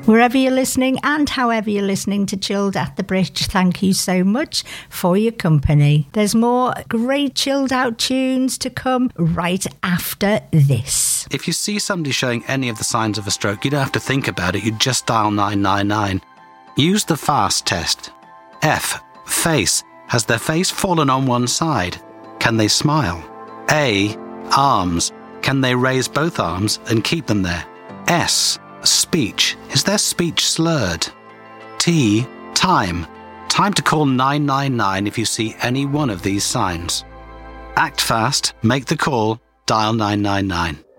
Wherever you're listening and however you're listening to Chilled at the Bridge, thank you so much for your company. There's more great chilled out tunes to come right after this. If you see somebody showing any of the signs of a stroke, you don't have to think about it, you just dial 999. Use the FAST test. F. Face. Has their face fallen on one side? Can they smile? A. Arms. Can they raise both arms and keep them there? S. Speech. Is their speech slurred? T. Time. Time to call 999 if you see any one of these signs. Act fast, make the call, dial 999.